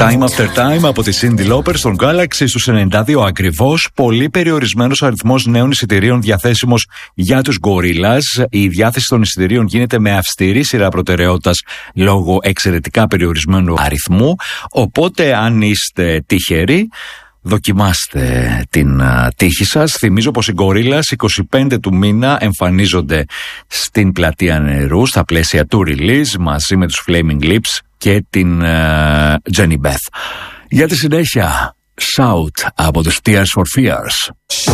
Time After Time από τη Cyndi Lauper στον Galaxy στους 92 ακριβώς. Πολύ περιορισμένος αριθμός νέων εισιτηρίων διαθέσιμος για τους Gorillaz. Η διάθεση των εισιτηρίων γίνεται με αυστηρή σειρά προτεραιότητας λόγω εξαιρετικά περιορισμένου αριθμού. Οπότε, αν είστε τυχεροί, δοκιμάστε την τύχη σας. Θυμίζω πως οι Gorillaz 25 του μήνα εμφανίζονται στην Πλατεία Νερού στα πλαίσια του release μαζί με τους Flaming Lips και την Jenny Beth. Για τη συνέχεια, Shout από τους Tears for Fears.